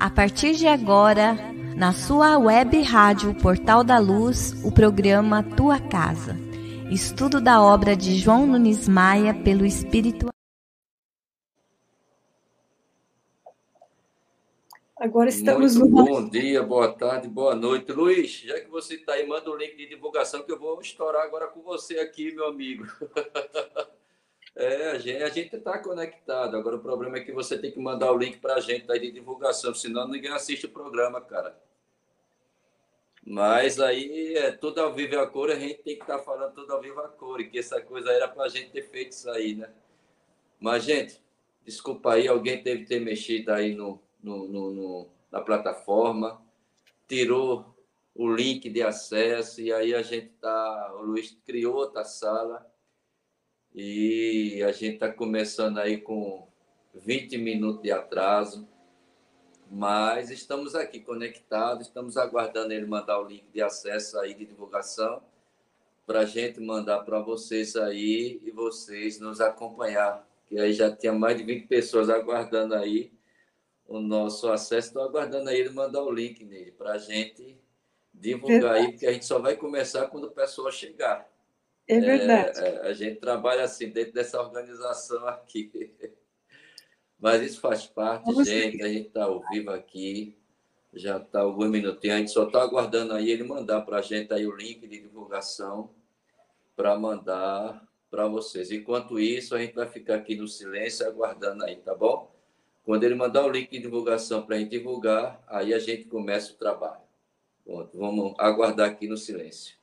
A partir de agora, na sua web rádio Portal da Luz, o programa Tua Casa. Estudo da obra de João Nunes Maia pelo Espírito. Agora estamos Muito bom dia, boa tarde, boa noite. Luiz, já que você está aí, manda o link de divulgação que eu vou estourar agora com você aqui, meu amigo. A gente está conectado. Agora o problema é que você tem que mandar o link para a gente aí de divulgação, senão ninguém assiste o programa, cara. Mas aí é tudo ao vivo e a cor, a gente tem que estar falando tudo ao vivo a cor, e que essa coisa aí era para a gente ter feito isso aí, né? Mas, gente, desculpa aí, alguém teve que ter mexido aí na plataforma, tirou o link de acesso, e aí o Luiz criou outra sala, e a gente está começando aí com 20 minutos de atraso, mas estamos aqui conectados, estamos aguardando ele mandar o link de acesso aí de divulgação para a gente mandar para vocês aí e vocês nos acompanhar, que aí já tinha mais de 20 pessoas aguardando aí o nosso acesso, estou aguardando aí ele mandar o link nele para a gente divulgar aí, porque a gente só vai começar quando o pessoal chegar. É verdade. A gente trabalha assim dentro dessa organização aqui. Mas isso faz parte, gente. A gente está ao vivo aqui. Já está alguns minutinhos. A gente só está aguardando aí ele mandar para a gente aí o link de divulgação para mandar para vocês. Enquanto isso, a gente vai ficar aqui no silêncio aguardando aí, tá bom? Quando ele mandar o link de divulgação para a gente divulgar, aí a gente começa o trabalho. Pronto, vamos aguardar aqui no silêncio.